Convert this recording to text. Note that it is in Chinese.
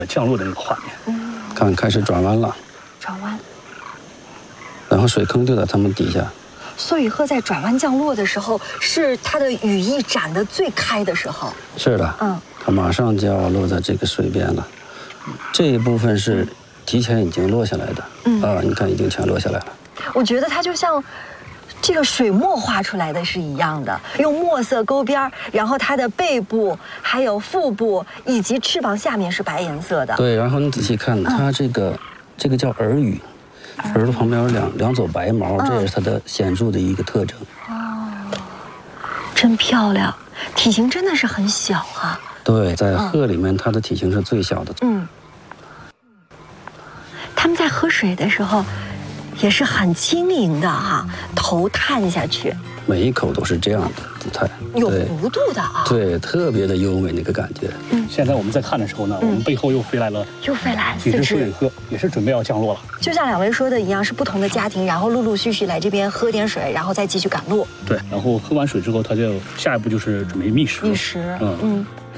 降落的那个画面。 看开始转弯了， 转弯。 然后水坑就在他们底下。 梭宇鹤在转弯降落的时候，是它的羽翼展得最开的时候。 是的，它马上就要落在这个水边了。这一部分是提前已经落下来的，你看已经全落下来了。 我觉得它就像这个水墨画出来的是一样的，用墨色勾边，然后它的背部、还有腹部以及翅膀下面是白颜色的。 对，然后你仔细看，它这个叫耳羽，耳朵旁边有两撮白毛，这也是它的显著的一个特征。 真漂亮，体型真的是很小啊。 对，在鹤里面，它的体型是最小的。 它们在喝水的时候，也是很轻盈的哈，头探下去， 每一口都是这样的姿态， 有弧度的啊。 对，特别的优美那个感觉。 现在我们在看的时候呢，我们背后又飞来了几只梭宇鹤，也是准备要降落了。 就像两位说的一样，是不同的家庭，然后陆陆续续来这边喝点水，然后再继续赶路。 对，然后喝完水之后，它就下一步就是准备觅食。 觅食，